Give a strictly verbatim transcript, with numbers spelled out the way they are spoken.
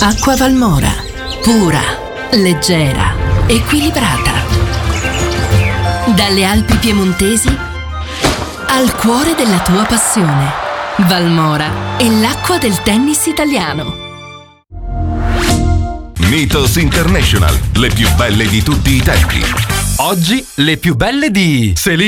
Acqua Valmora. Pura, leggera, equilibrata. Dalle Alpi piemontesi al cuore della tua passione. Valmora è l'acqua del tennis italiano. Mythos International, le più belle di tutti i tempi. Oggi le più belle di Celine.